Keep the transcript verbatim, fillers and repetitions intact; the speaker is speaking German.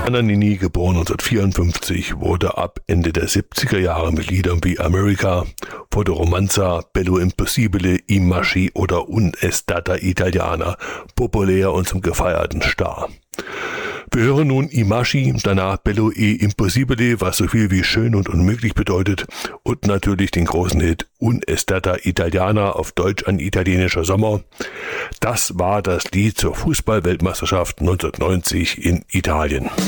Nannini, geboren neunzehnhundertvierundfünfzig, wurde ab Ende der siebziger Jahre mit Liedern wie America, Fotoromanza, Bello Impossibile, I Maschi oder Un è stata italiana populär und zum gefeierten Star. Wir hören nun I Maschi, danach Bello e Impossibile, was so viel wie schön und unmöglich bedeutet, und natürlich den großen Hit Un è stata italiana, auf Deutsch ein italienischer Sommer. Das war das Lied zur Fußball-Weltmeisterschaft neunzehnhundertneunzig in Italien.